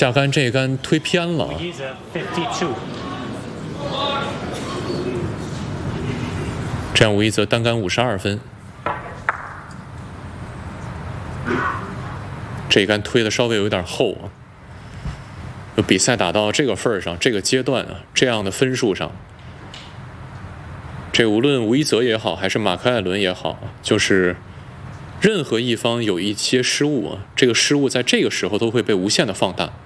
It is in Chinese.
下杆这一杆推偏了，这样吴一泽单杆52分。这一杆推的稍微有点厚啊。就比赛打到这个份儿上，这个阶段啊，这样的分数上，这无论吴一泽也好，还是马克艾伦也好，就是任何一方有一些失误啊，这个失误在这个时候都会被无限的放大。